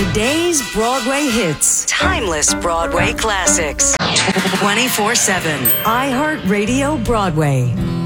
Today's Broadway hits. Timeless Broadway classics. 24/7. iHeartRadio Broadway.